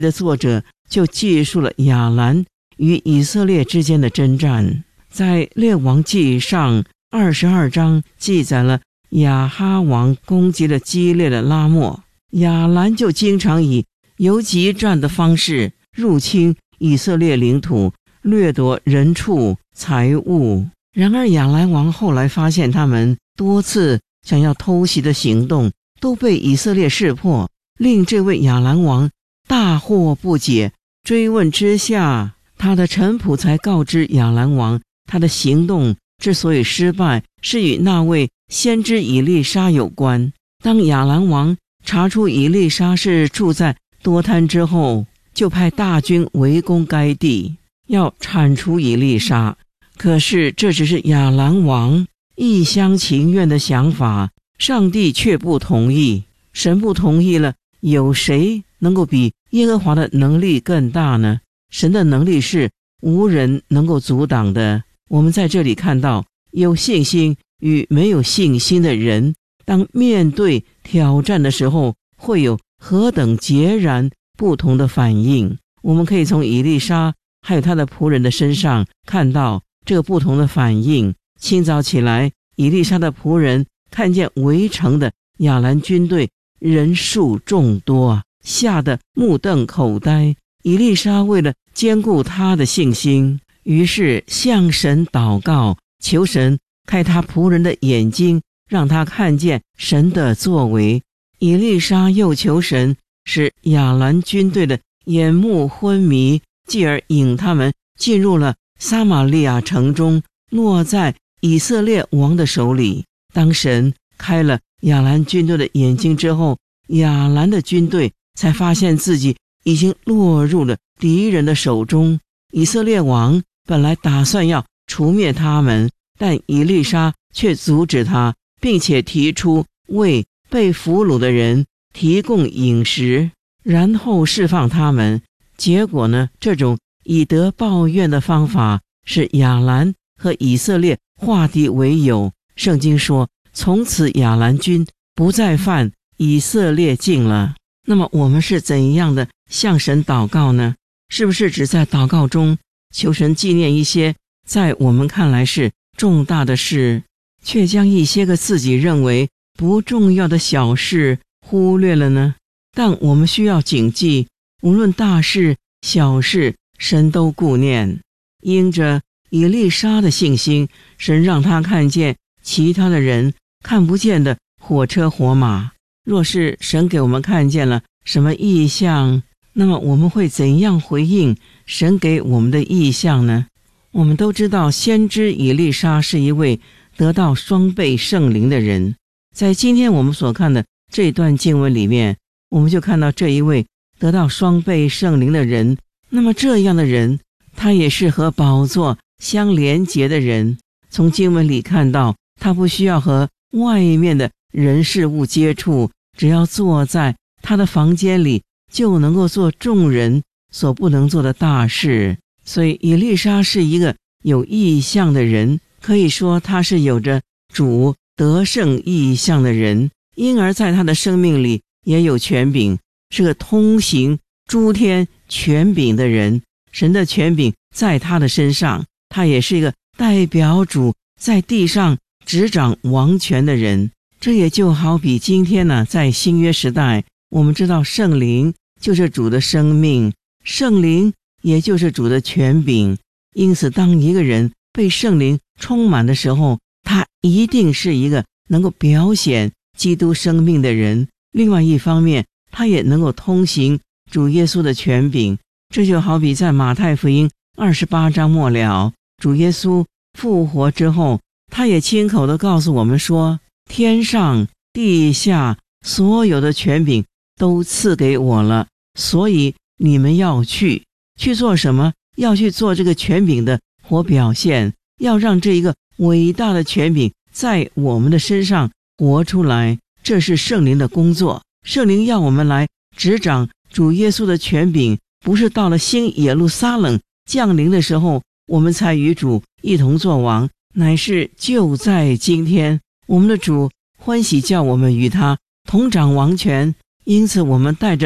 的作者就记述了亚兰与以色列之间的征战。在列王记上22章记载了亚哈王攻击了激烈的拉末，亚兰就经常以游击战的方式入侵以色列领土，掠夺人畜财物。然而亚兰王后来发现他们多次想要偷袭的行动都被以色列识破，令这位亚兰王大惑不解。追问之下，他的臣仆才告知亚兰王，他的行动之所以失败，是与那位先知以利沙有关。当亚兰王查出以利沙是住在多滩之后，就派大军围攻该地，要铲除以利沙。可是这只是亚兰王一厢情愿的想法，上帝却不同意。神不同意了，有谁能够比耶和华的能力更大呢？神的能力是无人能够阻挡的。我们在这里看到，有信心与没有信心的人，当面对挑战的时候，会有何等截然不同的反应。我们可以从以利沙还有他的仆人的身上看到这个不同的反应。清早起来，以利沙的仆人看见围城的亚兰军队人数众多，吓得目瞪口呆。以利沙为了坚固他的信心，于是向神祷告，求神开他仆人的眼睛，让他看见神的作为。以利沙又求神使亚兰军队的眼目昏迷，继而引他们进入了撒玛利亚城中，落在以色列王的手里。当神开了亚兰军队的眼睛之后，亚兰的军队才发现自己已经落入了敌人的手中。以色列王本来打算要除灭他们，但以利沙却阻止他，并且提出为被俘虏的人提供饮食，然后释放他们。结果呢，这种以德报怨的方法使亚兰和以色列化敌为友。圣经说，从此亚兰军不再犯以色列境了。那么我们是怎样的向神祷告呢？是不是只在祷告中求神纪念一些在我们看来是重大的事，却将一些个自己认为不重要的小事忽略了呢？但我们需要谨记，无论大事小事，神都顾念。因着以利沙的信心，神让他看见其他的人看不见的火车火马。若是神给我们看见了什么异象，那么我们会怎样回应神给我们的异象呢？我们都知道，先知以利沙是一位得到双倍圣灵的人。在今天我们所看的这段经文里面，我们就看到这一位得到双倍圣灵的人。那么这样的人，他也是和宝座相连结的人。从经文里看到，他不需要和外面的人事物接触，只要坐在他的房间里，就能够做众人所不能做的大事。所以以利沙是一个有异象的人，可以说他是有着主得胜异象的人，因而在他的生命里也有权柄，是个通行诸天权柄的人。神的权柄在他的身上，他也是一个代表主在地上执掌王权的人。这也就好比今天呢，在新约时代，我们知道圣灵就是主的生命，圣灵也就是主的权柄。因此当一个人被圣灵充满的时候，他一定是一个能够表显基督生命的人。另外一方面，他也能够通行主耶稣的权柄。这就好比在马太福音28章末了，主耶稣复活之后，他也亲口地告诉我们说，天上地下所有的权柄都赐给我了，所以你们要去做什么？要去做这个权柄的活表现，要让这一个伟大的权柄在我们的身上活出来。这是圣灵的工作。圣灵要我们来执掌主耶稣的权柄，不是到了新耶路撒冷降临的时候我们才与主一同作王，乃是就在今天，我们的主欢喜叫我们与他同掌王权。因此我们带着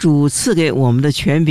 主赐给我们的权柄